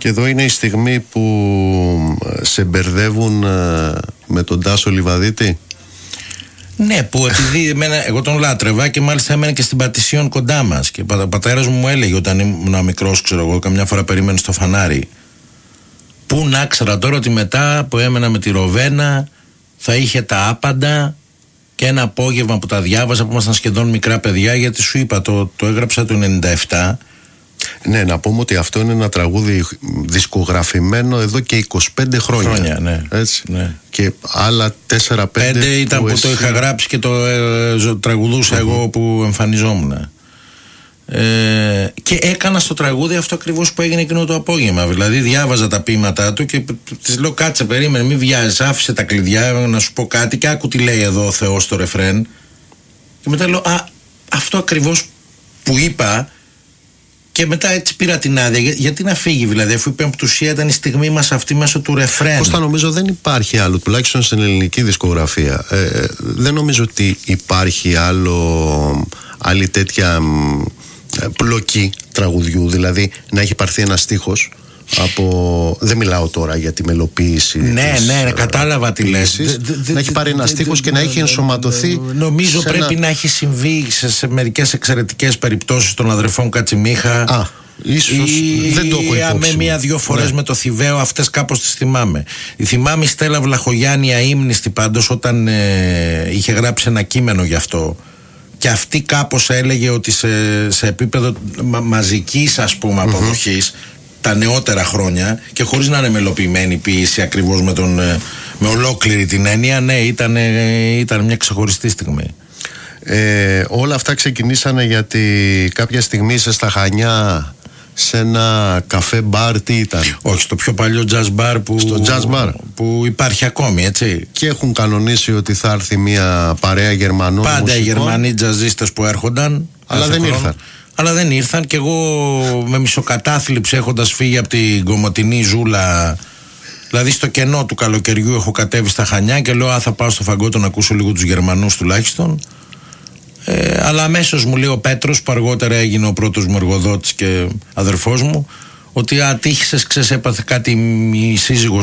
Και εδώ είναι η στιγμή που σε μπερδεύουν με τον Τάσο Λιβαδίτη. Ναι, που επειδή εγώ τον λάτρευα και μάλιστα έμενε και στην Πατησίων κοντά μας. Και ο πατέρας μου έλεγε όταν ήμουν μικρός, ξέρω εγώ, καμιά φορά περίμενε στο φανάρι. Πού να ξέρα τώρα ότι μετά που έμενα με τη Ροβένα θα είχε τα άπαντα και ένα απόγευμα που τα διάβαζα που ήμασταν σχεδόν μικρά παιδιά, γιατί σου είπα το έγραψα το 97. Ναι, να πούμε ότι αυτό είναι ένα τραγούδι δισκογραφημένο εδώ και 25 χρόνια. Ναι. Έτσι. Ναι. Και άλλα 4-5 ήταν που το είχα γράψει και το τραγουδούσα εγώ που εμφανιζόμουν. Και έκανα στο τραγούδι αυτό ακριβώς που έγινε εκείνο το απόγευμα. Δηλαδή διάβαζα τα ποίηματά του και της λέω κάτσε, περίμενε, μην βιάζεις, άφησε τα κλειδιά να σου πω κάτι και άκου τι λέει εδώ ο Θεός στο ρεφρέν. Και μετά λέω αυτό ακριβώς που είπα. Και μετά έτσι πήρα την άδεια. Γιατί να φύγει, δηλαδή, αφού η πεμπτουσία ήταν η στιγμή μας αυτή μέσω του ρεφρέν. Κώστα, νομίζω δεν υπάρχει άλλο, τουλάχιστον στην ελληνική δισκογραφία. Δεν νομίζω ότι υπάρχει άλλη τέτοια πλοκή τραγουδιού. Δηλαδή να έχει πάρθει ένα στίχος από. Δεν μιλάω τώρα για τη μελοποίηση. Ναι, κατάλαβα τι λες. Να έχει πάρει ένα στίχος και να έχει ενσωματωθεί. Νομίζω πρέπει να έχει συμβεί σε μερικές εξαιρετικές περιπτώσεις των αδερφών Κατσιμίχα. Ίσως δεν το έχω υπόψη. Με 1-2 φορές με το Θηβαίο, αυτές κάπως τις θυμάμαι. Θυμάμαι η Στέλλα Βλαχογιάννη αείμνηστη πάντως όταν είχε γράψει ένα κείμενο γι' αυτό. Και αυτή κάπως έλεγε ότι σε επίπεδο μαζικής, ας πούμε, αποδοχής, τα νεότερα χρόνια και χωρίς να είναι μελοποιημένη ποίηση ακριβώς με ολόκληρη την έννοια, ναι, ήταν μια ξεχωριστή στιγμή. Όλα αυτά ξεκινήσανε γιατί κάποια στιγμή είσαι στα Χανιά σε ένα καφέ μπαρ, τι ήταν? Όχι, στο πιο παλιό jazz bar στο jazz bar που υπάρχει ακόμη, έτσι. Και έχουν κανονίσει ότι θα έρθει μια παρέα Γερμανών πάντα μουσικών. Οι Γερμανοί τζαζίστες που έρχονταν, αλλά δεν ήρθαν. Και εγώ με μισοκατάθλιψη έχοντας φύγει από την κομωτινή ζούλα, δηλαδή στο κενό του καλοκαιριού, έχω κατέβει στα Χανιά και λέω θα πάω στο Φαγκότο να ακούσω λίγο τους Γερμανούς τουλάχιστον. Αλλά αμέσως μου λέει ο Πέτρος, που αργότερα έγινε ο πρώτος μου εργοδότης και αδερφός μου, ότι ατύχησες, έπαθε κάτι η σύζυγος